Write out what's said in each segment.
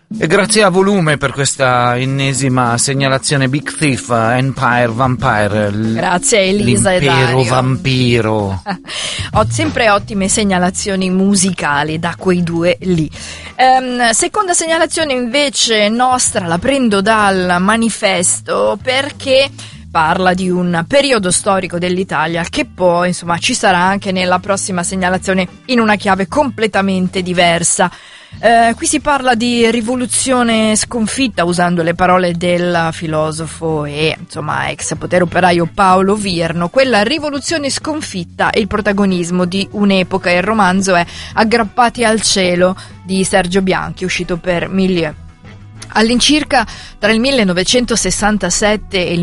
E grazie a Volume per questa ennesima segnalazione. Big Thief, Empire Vampire. Grazie Elisa e Dario. L'impero vampiro. Ho sempre ottime segnalazioni musicali da quei due lì. Seconda segnalazione invece nostra, la prendo dal Manifesto, perché parla di un periodo storico dell'Italia che poi insomma ci sarà anche nella prossima segnalazione in una chiave completamente diversa. Qui si parla di rivoluzione sconfitta, usando le parole del filosofo e insomma ex potere operaio Paolo Virno. Quella rivoluzione sconfitta è il protagonismo di un'epoca. Il romanzo è Aggrappati al cielo di Sergio Bianchi, uscito per Milieu. All'incirca tra il 1967 e il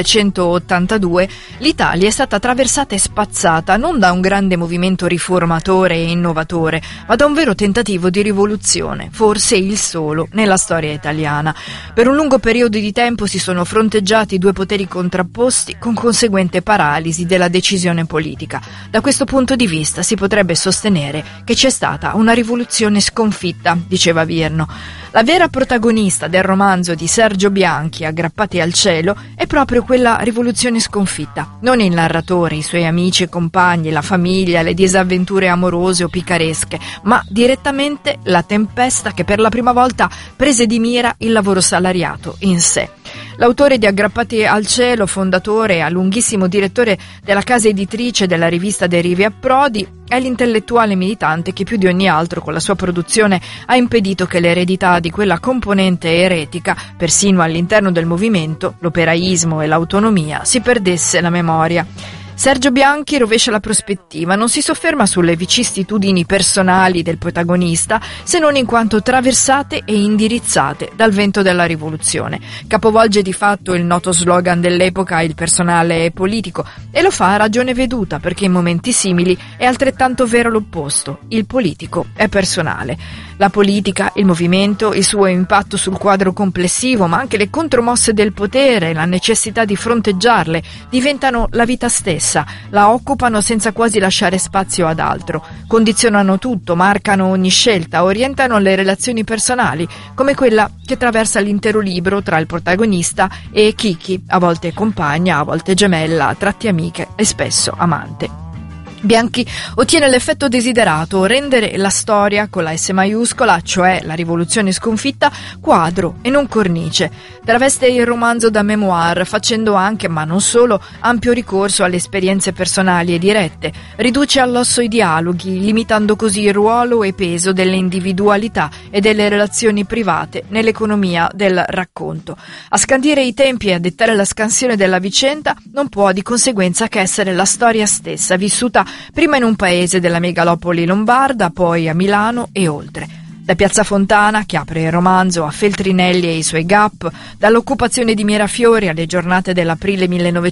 1982 l'Italia è stata attraversata e spazzata non da un grande movimento riformatore e innovatore, ma da un vero tentativo di rivoluzione, forse il solo nella storia italiana. Per un lungo periodo di tempo si sono fronteggiati due poteri contrapposti con conseguente paralisi della decisione politica. Da questo punto di vista si potrebbe sostenere che c'è stata una rivoluzione sconfitta, diceva Virno. La vera protagonista del romanzo di Sergio Bianchi, Aggrappati al cielo, è proprio quella rivoluzione sconfitta. Non il narratore, i suoi amici e compagni, la famiglia, le disavventure amorose o picaresche, ma direttamente la tempesta che per la prima volta prese di mira il lavoro salariato in sé. L'autore di Aggrappati al cielo, fondatore e a lunghissimo direttore della casa editrice della rivista Derivi a Prodi, è l'intellettuale militante che più di ogni altro con la sua produzione ha impedito che l'eredità di quella componente eretica, persino all'interno del movimento, l'operaismo e l'autonomia, si perdesse la memoria. Sergio Bianchi rovescia la prospettiva, non si sofferma sulle vicissitudini personali del protagonista, se non in quanto traversate e indirizzate dal vento della rivoluzione. Capovolge di fatto il noto slogan dell'epoca "il personale è politico", e lo fa a ragione veduta, perché in momenti simili è altrettanto vero l'opposto: il politico è personale. La politica, il movimento, il suo impatto sul quadro complessivo, ma anche le contromosse del potere, la necessità di fronteggiarle, diventano la vita stessa, la occupano senza quasi lasciare spazio ad altro, condizionano tutto, marcano ogni scelta, orientano le relazioni personali, come quella che attraversa l'intero libro tra il protagonista e Kiki, a volte compagna, a volte gemella, a tratti amiche e spesso amante. Bianchi ottiene l'effetto desiderato: rendere la storia con la S maiuscola, cioè la rivoluzione sconfitta, quadro e non cornice. Traveste il romanzo da memoir, facendo anche, ma non solo, ampio ricorso alle esperienze personali e dirette. Riduce all'osso i dialoghi, limitando così il ruolo e peso delle individualità e delle relazioni private nell'economia del racconto. A scandire i tempi e a dettare la scansione della vicenda non può di conseguenza che essere la storia stessa, vissuta prima in un paese della megalopoli lombarda, poi a Milano e oltre. Da Piazza Fontana, che apre il romanzo, a Feltrinelli e i suoi Gap, dall'occupazione di Mirafiori alle giornate dell'aprile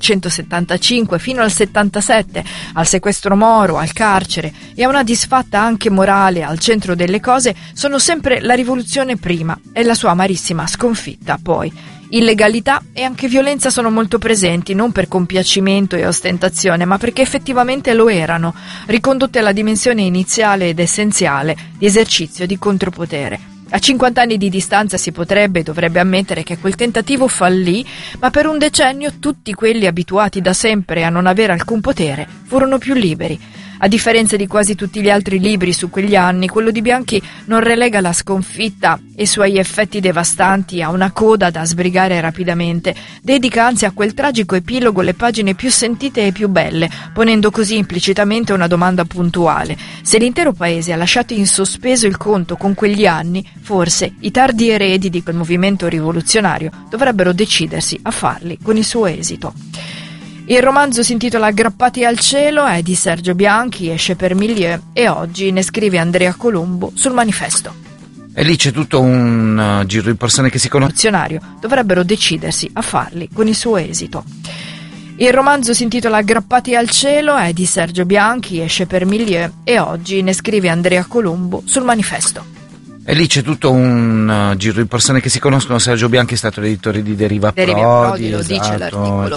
1975 fino al 77, al sequestro Moro, al carcere e a una disfatta anche morale al centro delle cose, sono sempre la rivoluzione prima e la sua amarissima sconfitta poi. Illegalità e anche violenza sono molto presenti, non per compiacimento e ostentazione, ma perché effettivamente lo erano, ricondotte alla dimensione iniziale ed essenziale di esercizio di contropotere. A 50 anni di distanza si potrebbe e dovrebbe ammettere che quel tentativo fallì, ma per un decennio tutti quelli abituati da sempre a non avere alcun potere furono più liberi. A differenza di quasi tutti gli altri libri su quegli anni, quello di Bianchi non relega la sconfitta e i suoi effetti devastanti a una coda da sbrigare rapidamente, dedica anzi a quel tragico epilogo le pagine più sentite e più belle, ponendo così implicitamente una domanda puntuale: se l'intero paese ha lasciato in sospeso il conto con quegli anni, forse i tardi eredi di quel movimento rivoluzionario dovrebbero decidersi a farli con il suo esito. Il romanzo si intitola Aggrappati al cielo, è di Sergio Bianchi, esce per Milieu e oggi ne scrive Andrea Colombo sul Manifesto. E lì c'è tutto un giro di persone che si conoscono. Dovrebbero decidersi a farli con il suo esito. Il romanzo si intitola Aggrappati al cielo, è di Sergio Bianchi, esce per Milieu e oggi ne scrive Andrea Colombo sul Manifesto. E lì c'è tutto un giro di persone che si conoscono. Sergio Bianchi è stato l'editore di Deriva Prodi, lo esatto, dice l'articolo.